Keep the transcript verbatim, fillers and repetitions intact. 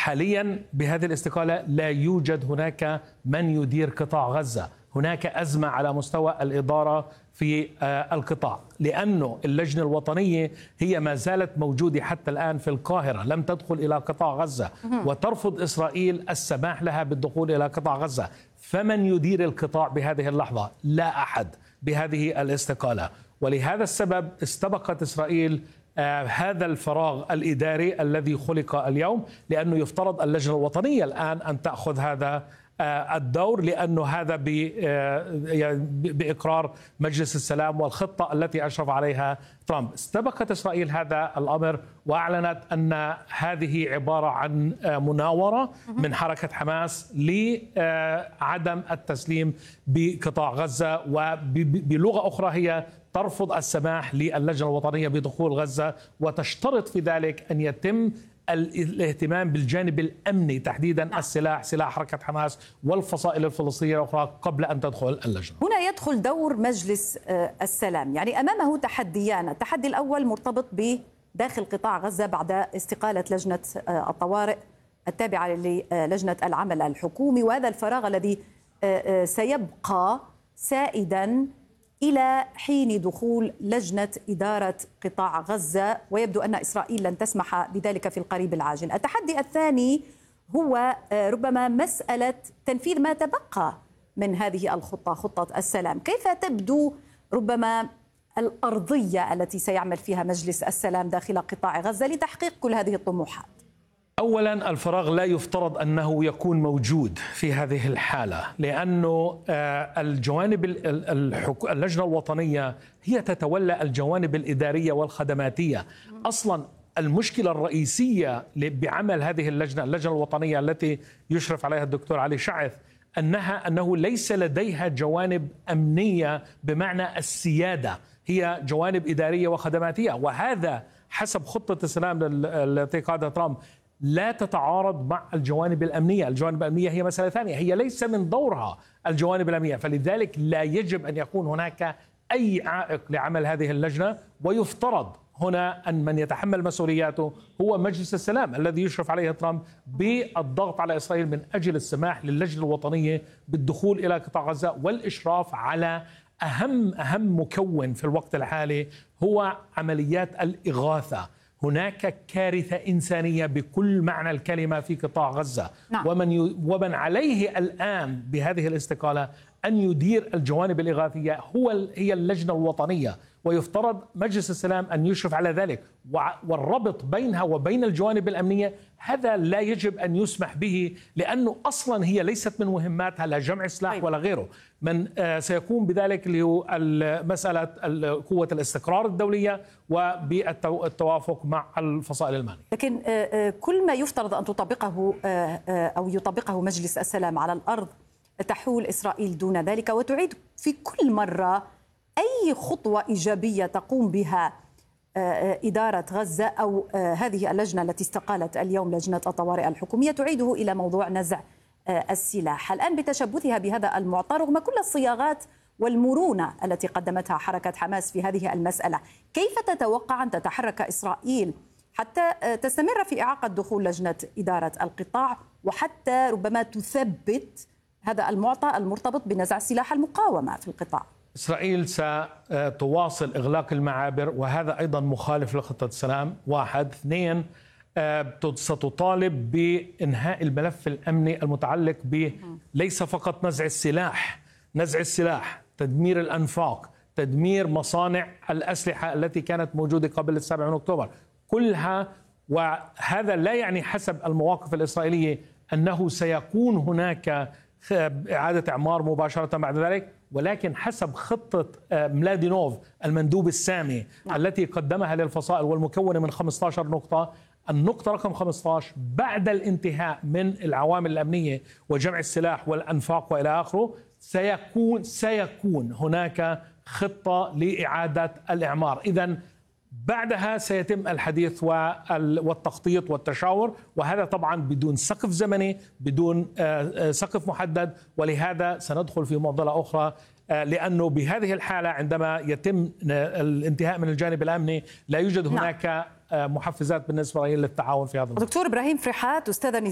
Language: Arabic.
حاليا بهذه الاستقالة لا يوجد هناك من يدير قطاع غزة. هناك أزمة على مستوى الإدارة في القطاع، لأنه اللجنة الوطنية هي ما زالت موجودة حتى الآن في القاهرة، لم تدخل إلى قطاع غزة، وترفض إسرائيل السماح لها بالدخول إلى قطاع غزة. فمن يدير القطاع بهذه اللحظة؟ لا أحد بهذه الاستقالة. ولهذا السبب استبقت إسرائيل آه هذا الفراغ الإداري الذي خلق اليوم، لأنه يفترض اللجنة الوطنية الآن أن تأخذ هذا آه الدور، لأنه هذا آه بإقرار مجلس السلام والخطة التي أشرف عليها ترامب. استبقت إسرائيل هذا الأمر وأعلنت أن هذه عبارة عن آه مناورة من حركة حماس لعدم التسليم بقطاع غزة، وبلغة أخرى هي ترفض السماح للجنة الوطنية بدخول غزة، وتشترط في ذلك أن يتم الاهتمام بالجانب الأمني، تحديدا السلاح، سلاح حركة حماس والفصائل الفلسطينية الأخرى قبل أن تدخل اللجنة. هنا يدخل دور مجلس السلام، يعني أمامه تحديان. التحدي الأول مرتبط بداخل قطاع غزة بعد استقالة لجنة الطوارئ التابعة للجنة العمل الحكومي، وهذا الفراغ الذي سيبقى سائدا إلى حين دخول لجنة إدارة قطاع غزة، ويبدو أن إسرائيل لن تسمح بذلك في القريب العاجل. التحدي الثاني هو ربما مسألة تنفيذ ما تبقى من هذه الخطة، خطة السلام. كيف تبدو ربما الأرضية التي سيعمل فيها مجلس السلام داخل قطاع غزة لتحقيق كل هذه الطموحات؟ أولا، الفراغ لا يفترض أنه يكون موجود في هذه الحالة، لأنه الجوانب اللجنة الوطنية هي تتولى الجوانب الإدارية والخدماتية. أصلا المشكلة الرئيسية بعمل هذه اللجنة اللجنة الوطنية التي يشرف عليها الدكتور علي شعث أنها أنه ليس لديها جوانب أمنية بمعنى السيادة، هي جوانب إدارية وخدماتية، وهذا حسب خطة السلام التي قادها ترامب لا تتعارض مع الجوانب الأمنية. الجوانب الأمنية هي مسألة ثانية، هي ليس من دورها الجوانب الأمنية، فلذلك لا يجب أن يكون هناك أي عائق لعمل هذه اللجنة. ويفترض هنا أن من يتحمل مسؤولياته هو مجلس السلام الذي يشرف عليه ترامب بالضغط على إسرائيل من أجل السماح للجنة الوطنية بالدخول إلى قطاع غزة والإشراف على أهم أهم مكون في الوقت الحالي هو عمليات الإغاثة. هناك كارثة إنسانية بكل معنى الكلمة في قطاع غزة. نعم. ومن ي... ومن عليه الآن بهذه الاستقالة أن يدير الجوانب الإغاثية هو ال... هي اللجنة الوطنية، ويفترض مجلس السلام أن يشرف على ذلك، و... والربط بينها وبين الجوانب الأمنية هذا لا يجب أن يسمح به، لأنه أصلا هي ليست من مهماتها لا جمع سلاح ولا غيره. من آه سيقوم بذلك اللي هو مسألة قوة الاستقرار الدولية وبالتوافق مع الفصائل المالية. لكن آه كل ما يفترض أن تطبقه آه أو يطبقه مجلس السلام على الأرض تحول إسرائيل دون ذلك، وتعيد في كل مرة أي خطوة إيجابية تقوم بها إدارة غزة أو هذه اللجنة التي استقالت اليوم لجنة الطوارئ الحكومية تعيده إلى موضوع نزع السلاح. الآن بتشبثها بهذا المعطى رغم كل الصياغات والمرونة التي قدمتها حركة حماس في هذه المسألة، كيف تتوقع أن تتحرك إسرائيل حتى تستمر في إعاقة دخول لجنة إدارة القطاع، وحتى ربما تثبت هذا المعطى المرتبط بنزع سلاح المقاومة في القطاع؟ إسرائيل ستواصل إغلاق المعابر، وهذا أيضا مخالف لخطة السلام. واحد. اثنين، ستطالب بإنهاء الملف الأمني المتعلق ب ليس فقط نزع السلاح، نزع السلاح، تدمير الأنفاق، تدمير مصانع الأسلحة التي كانت موجودة قبل السابع من أكتوبر، كلها. وهذا لا يعني حسب المواقف الإسرائيلية أنه سيكون هناك إعادة إعمار مباشرة بعد ذلك، ولكن حسب خطة ملادينوف المندوب السامي نعم. التي قدمها للفصائل والمكونة من خمسة عشر نقطة، النقطة رقم خمسة عشر بعد الانتهاء من العوامل الأمنية وجمع السلاح والأنفاق وإلى آخره سيكون سيكون هناك خطة لإعادة الإعمار. إذن بعدها سيتم الحديث والتخطيط والتشاور، وهذا طبعا بدون سقف زمني، بدون سقف محدد. ولهذا سندخل في معضلة أخرى، لأنه بهذه الحالة عندما يتم الانتهاء من الجانب الأمني لا يوجد هناك محفزات بالنسبة للتعاون في هذا الموضوع. دكتور إبراهيم فرحات، أستاذ